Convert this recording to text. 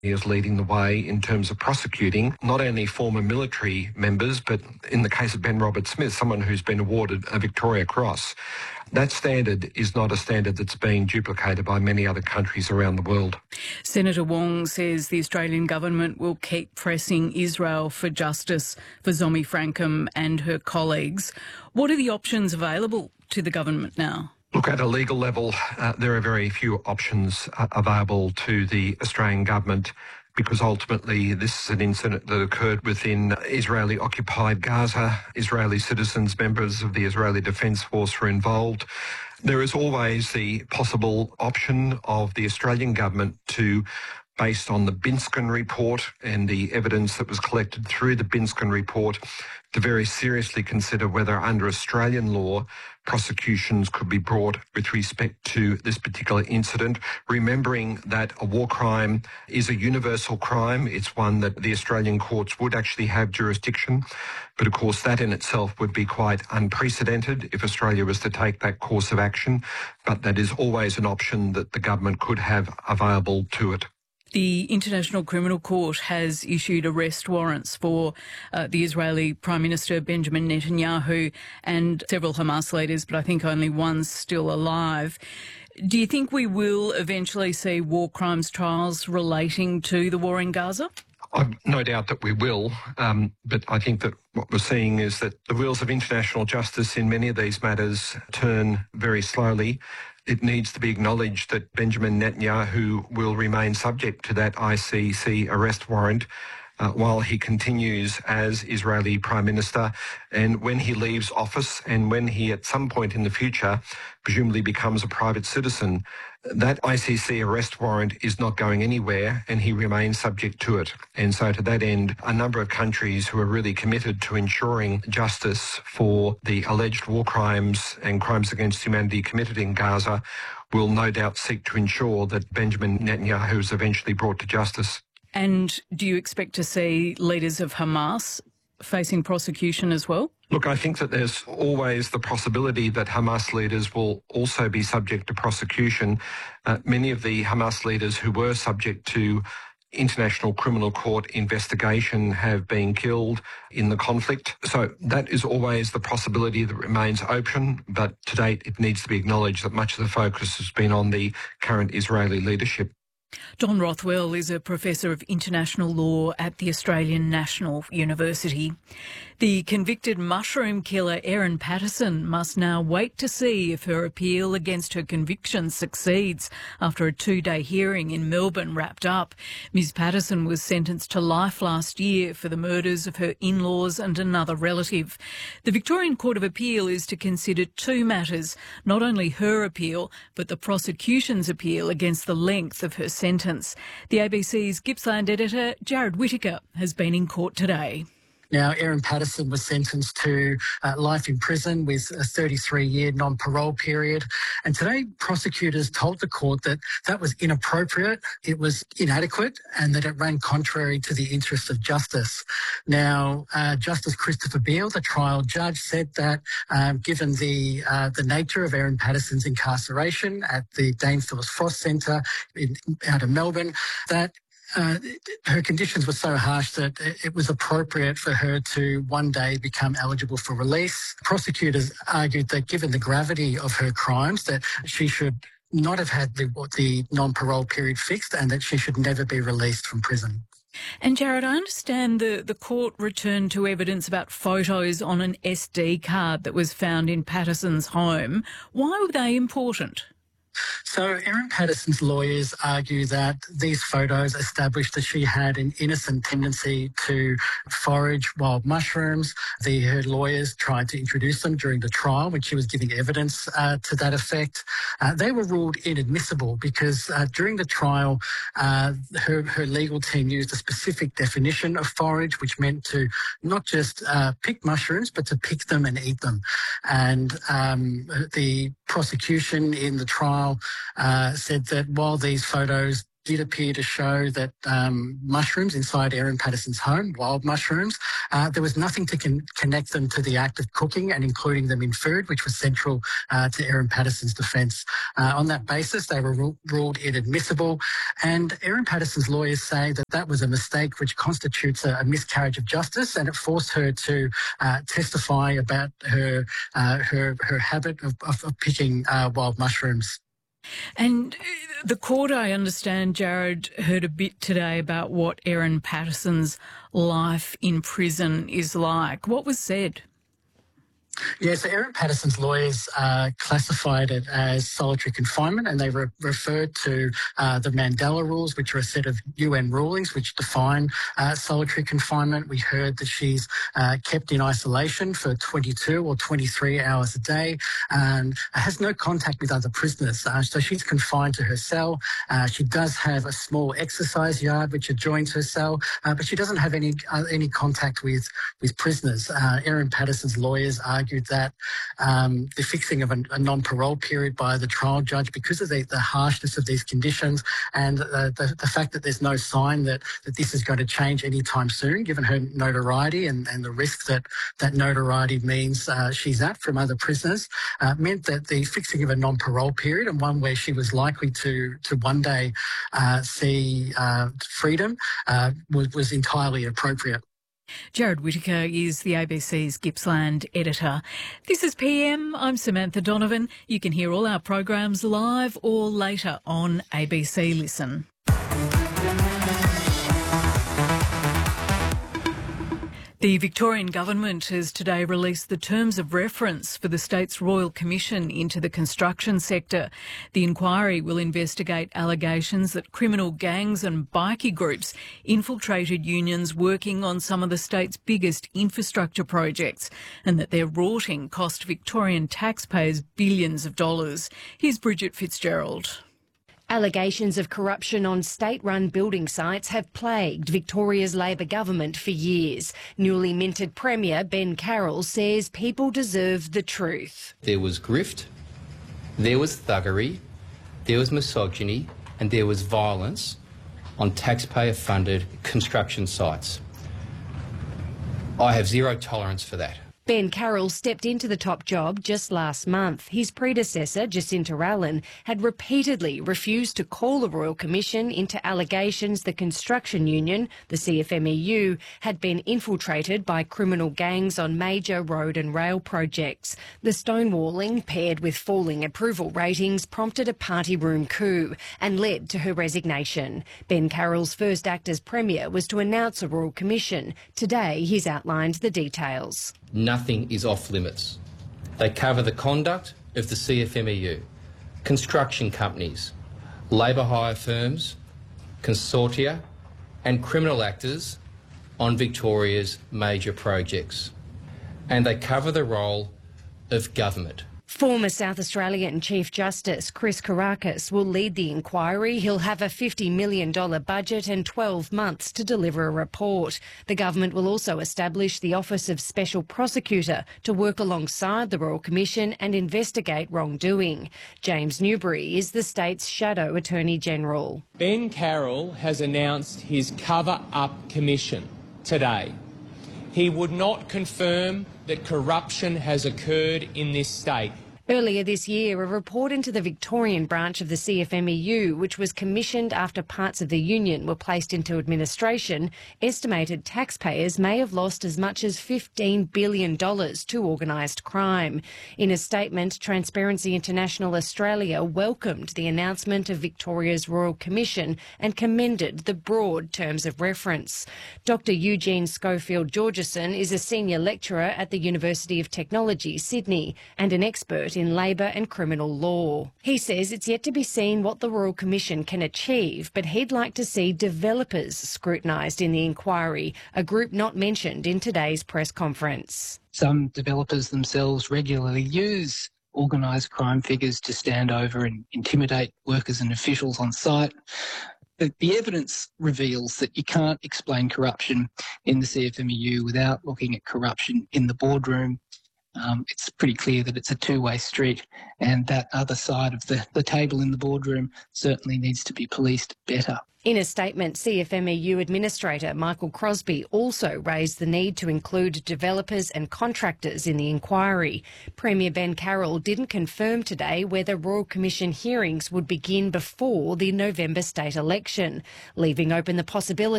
is leading the way in terms of prosecuting not only former military members, but in the case of Ben Roberts-Smith, someone who's been awarded a Victoria Cross. That standard is not a standard that's being duplicated by many other countries around the world. Senator Wong says the Australian government will keep pressing Israel for justice for Zomi Frankum and her colleagues. What are the options available to the government now? Look, at a legal level, there are very few options available to the Australian government because ultimately this is an incident that occurred within Israeli-occupied Gaza. Israeli citizens, members of the Israeli Defence Force were involved. There is always the possible option of the Australian government to, based on the Binskin report and the evidence that was collected through the Binskin report, to very seriously consider whether under Australian law prosecutions could be brought with respect to this particular incident, remembering that a war crime is a universal crime. It's one that the Australian courts would actually have jurisdiction. But of course, that in itself would be quite unprecedented if Australia was to take that course of action. But that is always an option that the government could have available to it. The International Criminal Court has issued arrest warrants for the Israeli Prime Minister Benjamin Netanyahu and several Hamas leaders, but I think only one's still alive. Do you think we will eventually see war crimes trials relating to the war in Gaza? I've no doubt that we will, but I think that what we're seeing is that the wheels of international justice in many of these matters turn very slowly. It needs to be acknowledged that Benjamin Netanyahu will remain subject to that ICC arrest warrant while he continues as Israeli Prime Minister, and when he leaves office and when he at some point in the future presumably becomes a private citizen, that ICC arrest warrant is not going anywhere and he remains subject to it. And so to that end, a number of countries who are really committed to ensuring justice for the alleged war crimes and crimes against humanity committed in Gaza will no doubt seek to ensure that Benjamin Netanyahu is eventually brought to justice. And do you expect to see leaders of Hamas facing prosecution as well? Look, I think that there's always the possibility that Hamas leaders will also be subject to prosecution. Many of the Hamas leaders who were subject to International Criminal Court investigation have been killed in the conflict. So that is always the possibility that remains open. But to date, it needs to be acknowledged that much of the focus has been on the current Israeli leadership. Don Rothwell is a professor of international law at the Australian National University. The convicted mushroom killer Erin Patterson must now wait to see if her appeal against her conviction succeeds after a 2-day hearing in Melbourne wrapped up. Ms Patterson was sentenced to life last year for the murders of her in-laws and another relative. The Victorian Court of Appeal is to consider two matters, not only her appeal, but the prosecution's appeal against the length of her sentence. The ABC's Gippsland editor, Jared Whittaker, has been in court today. Now, Erin Patterson was sentenced to life in prison with a 33-year non-parole period. And today, prosecutors told the court that that was inappropriate, it was inadequate, and that it ran contrary to the interests of justice. Now, Justice Christopher Beale, the trial judge, said that given the nature of Erin Patterson's incarceration at the Dame Phyllis Frost Centre out of Melbourne, that her conditions were so harsh that it was appropriate for her to one day become eligible for release. Prosecutors argued that given the gravity of her crimes, that she should not have had the non-parole period fixed and that she should never be released from prison. And Jared, I understand the court returned to evidence about photos on an SD card that was found in Patterson's home. Why were they important? So Erin Patterson's lawyers argue that these photos established that she had an innocent tendency to forage wild mushrooms. Her lawyers tried to introduce them during the trial when she was giving evidence to that effect. They were ruled inadmissible because during the trial, her legal team used a specific definition of forage, which meant to not just pick mushrooms, but to pick them and eat them. And the prosecution in the trial said that while these photos did appear to show that mushrooms inside Erin Patterson's home, wild mushrooms, There was nothing to connect them to the act of cooking and including them in food, which was central to Erin Patterson's defence. On that basis, they were ruled inadmissible, and Erin Patterson's lawyers say that that was a mistake which constitutes a miscarriage of justice, and it forced her to testify about her habit of picking wild mushrooms. And the court, I understand, Jared, heard a bit today about what Erin Patterson's life in prison is like. What was said? Yeah, so Erin Patterson's lawyers classified it as solitary confinement, and they referred to the Mandela rules, which are a set of UN rulings which define solitary confinement. We heard that she's kept in isolation for 22 or 23 hours a day and has no contact with other prisoners. So she's confined to her cell. She does have a small exercise yard which adjoins her cell, but she doesn't have any contact with prisoners. Erin Patterson's lawyers argued that the fixing of a non-parole period by the trial judge, because of the harshness of these conditions and the fact that there's no sign that this is going to change anytime soon, given her notoriety and the risk that notoriety means she's at from other prisoners, meant that the fixing of a non-parole period, and one where she was likely to one day see freedom, was entirely appropriate. Jared Whittaker is the ABC's Gippsland editor. This is PM. I'm Samantha Donovan. You can hear all our programs live or later on ABC Listen. The Victorian Government has today released the terms of reference for the state's Royal Commission into the construction sector. The inquiry will investigate allegations that criminal gangs and bikie groups infiltrated unions working on some of the state's biggest infrastructure projects, and that their rorting cost Victorian taxpayers billions of dollars. Here's Bridget Fitzgerald. Allegations of corruption on state-run building sites have plagued Victoria's Labor government for years. Newly minted Premier Ben Carroll says people deserve the truth. There was grift, there was thuggery, there was misogyny and there was violence on taxpayer-funded construction sites. I have zero tolerance for that. Ben Carroll stepped into the top job just last month. His predecessor, Jacinta Allen, had repeatedly refused to call the Royal Commission into allegations the construction union, the CFMEU, had been infiltrated by criminal gangs on major road and rail projects. The stonewalling, paired with falling approval ratings, prompted a party room coup and led to her resignation. Ben Carroll's first act as Premier was to announce a Royal Commission. Today, he's outlined the details. Nothing is off limits. They cover the conduct of the CFMEU, construction companies, labour hire firms, consortia and criminal actors on Victoria's major projects. And they cover the role of government. Former South Australian Chief Justice Chris Kourakis will lead the inquiry. He'll have a $50 million budget and 12 months to deliver a report. The government will also establish the Office of Special Prosecutor to work alongside the Royal Commission and investigate wrongdoing. James Newbury is the state's Shadow Attorney General. Ben Carroll has announced his cover-up commission today. He would not confirm that corruption has occurred in this state. Earlier this year, a report into the Victorian branch of the CFMEU, which was commissioned after parts of the union were placed into administration, estimated taxpayers may have lost as much as $15 billion to organised crime. In a statement, Transparency International Australia welcomed the announcement of Victoria's Royal Commission and commended the broad terms of reference. Dr Eugene Schofield-Georgeson is a senior lecturer at the University of Technology, Sydney, and an expert in labour and criminal law. He says it's yet to be seen what the Royal Commission can achieve, but he'd like to see developers scrutinised in the inquiry, a group not mentioned in today's press conference. Some developers themselves regularly use organised crime figures to stand over and intimidate workers and officials on site. But the evidence reveals that you can't explain corruption in the CFMEU without looking at corruption in the boardroom. it's pretty clear that it's a two-way street, and that other side of the table in the boardroom certainly needs to be policed better. In a statement, CFMEU Administrator Michael Crosby also raised the need to include developers and contractors in the inquiry. Premier Ben Carroll didn't confirm today whether Royal Commission hearings would begin before the November state election, leaving open the possibility